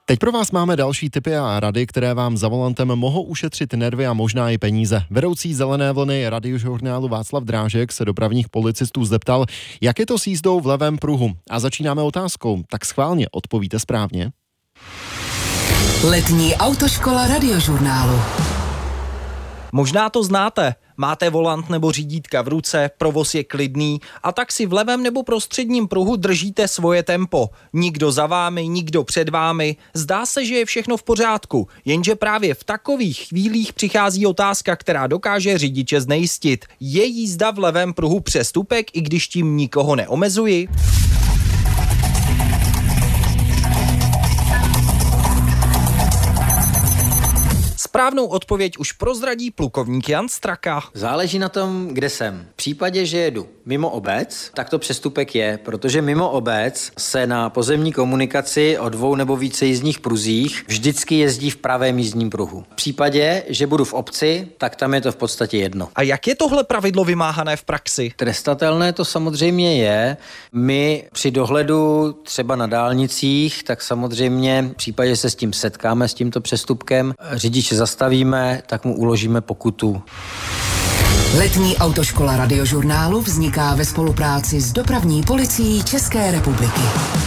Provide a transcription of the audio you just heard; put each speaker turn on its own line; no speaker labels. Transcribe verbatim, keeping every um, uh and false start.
Teď pro vás máme další tipy a rady, které vám za volantem mohou ušetřit nervy a možná i peníze. Vedoucí Zelené vlny Radiožurnálu Václav Drážek se dopravních policistů zeptal, jak je to s jízdou v levém pruhu. A začínáme otázkou, tak schválně odpovíte správně.
Letní autoškola Radiožurnálu.
Možná to znáte. Máte volant nebo řídítka v ruce, provoz je klidný a tak si v levém nebo prostředním pruhu držíte svoje tempo. Nikdo za vámi, nikdo před vámi. Zdá se, že je všechno v pořádku, jenže právě v takových chvílích přichází otázka, která dokáže řidiče znejistit. Je jízda v levém pruhu přestupek, i když tím nikoho neomezuji? Správnou odpověď už prozradí plukovník Jan Straka.
Záleží na tom, kde jsem. V případě, že jedu mimo obec, tak to přestupek je, protože mimo obec se na pozemní komunikaci o dvou nebo více jízdních pruzích vždycky jezdí v pravém jízdním pruhu. V případě, že budu v obci, tak tam je to v podstatě jedno.
A jak je tohle pravidlo vymáhané v praxi?
Trestatelné to samozřejmě je. My při dohledu třeba na dálnicích, tak samozřejmě v případě, že se s tím setkáme, s tímto přestupkem, řidiče zastavíme, tak mu uložíme pokutu.
Letní autoškola Radiožurnálu vzniká ve spolupráci s Dopravní policií České republiky.